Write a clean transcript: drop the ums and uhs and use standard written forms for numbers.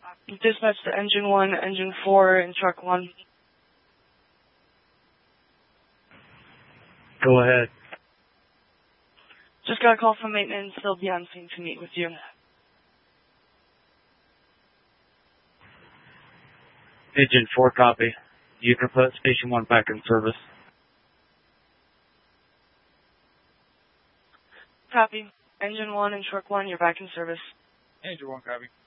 Dispatch to Engine 1, Engine 4, and Truck 1. Go ahead. Just got a call from maintenance. They'll be on scene to meet with you. Engine 4, copy. You can put Station 1 back in service. Copy. Engine 1 and Truck 1, you're back in service. Engine 1, copy.